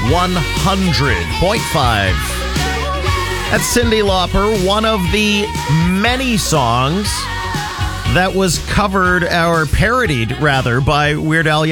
100.5. That's Cyndi Lauper, one of the many songs that was covered, or parodied, rather, by Weird Al